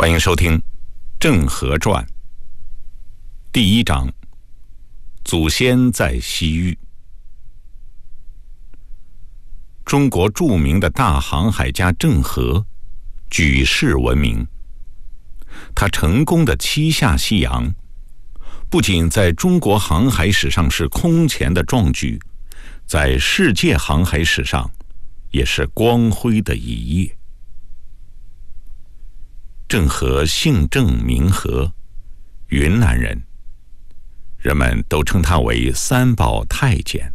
欢迎收听《郑和传》第一章：祖先在西域。中国著名的大航海家郑和举世闻名，他成功的七下西洋，不仅在中国航海史上是空前的壮举，在世界航海史上也是光辉的一页。郑和姓郑名和，云南人，人们都称他为三宝太监。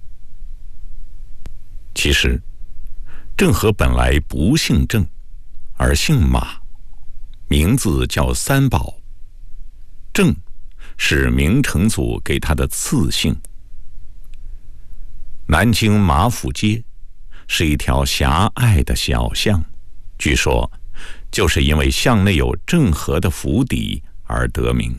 其实郑和本来不姓郑，而姓马，名字叫三宝。郑是明成祖给他的赐姓。南京马府街是一条狭隘的小巷，据说就是因为巷内有郑和的府邸而得名。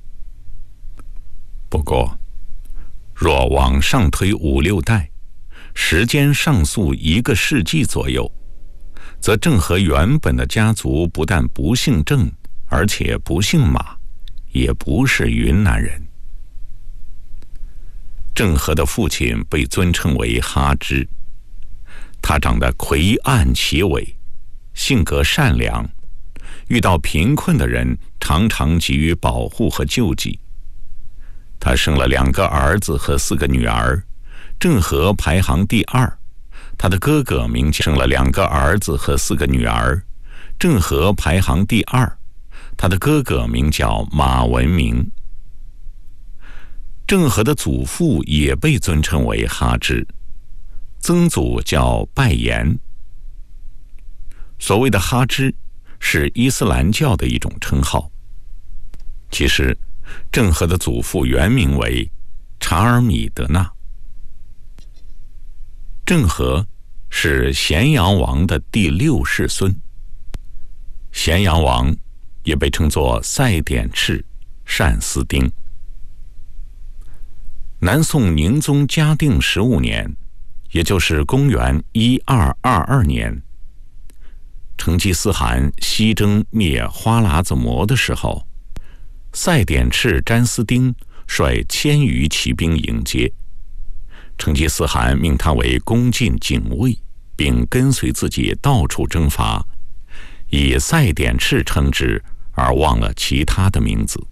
不过若往上推5、6代，时间上溯1个世纪左右，则郑和原本的家族不但不姓郑，而且不姓马，也不是云南人。郑和的父亲被尊称为哈芝，他长得魁岸奇伟，性格善良，遇到贫困的人常常给予保护和救济。他生了2个儿子和4个女儿，郑和排行第2，他的哥哥生了2个儿子和4个女儿，郑和排行第2，他的哥哥名叫马文明。郑和的祖父也被尊称为哈芝，曾祖叫拜延。所谓的哈芝是伊斯兰教的一种称号。其实郑和的祖父原名为查尔米德纳。郑和是咸阳王的第6世孙。咸阳王也被称作赛典赤、单思丁。南宋宁宗嘉定15年，也就是公元1222年，成吉思汗西征灭花剌子模的时候，赛典赤、詹思丁率1000余骑兵迎接。成吉思汗命他为恭进警卫，并跟随自己到处征伐，以赛典赤称之，而忘了其他的名字。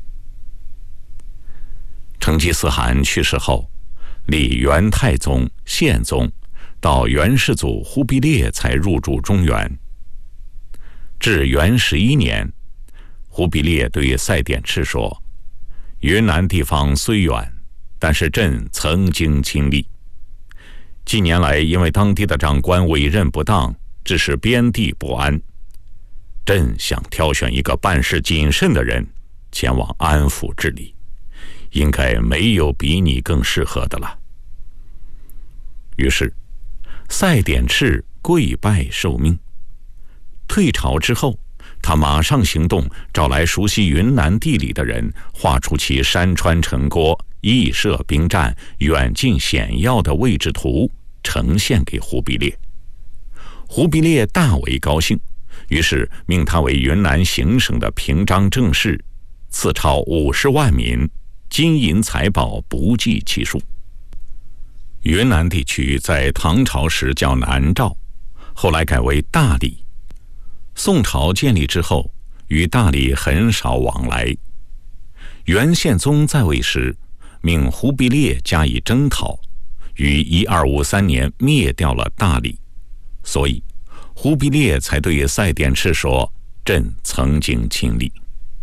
成吉思汗去世后，立元太宗、宪宗，到元世祖忽必烈才入主中原。至元11年，忽必烈对赛典赤说：“云南地方虽远，但是朕曾经亲历。近年来因为当地的长官委任不当，致使边地不安，朕想挑选一个办事谨慎的人前往安抚治理，应该没有比你更适合的了。”于是赛典赤跪拜受命。退朝之后，他马上行动，找来熟悉云南地理的人，画出其山川城郭、易设兵站、远近险要的位置图，呈现给忽必烈。忽必烈大为高兴，于是命他为云南行省的平章政事，赐钞50万民，金银财宝不计其数。云南地区在唐朝时叫南诏，后来改为大理。宋朝建立之后，与大理很少往来。元宪宗在位时，命忽必烈加以征讨，于1253年灭掉了大理，所以忽必烈才对赛典赤说：“朕曾经亲历。”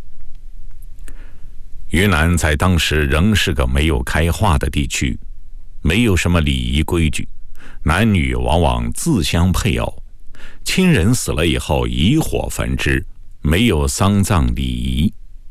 云南在当时仍是个没有开化的地区，没有什么礼仪规矩，男女往往自相配偶，亲人死了以后以火焚之，没有丧葬礼仪。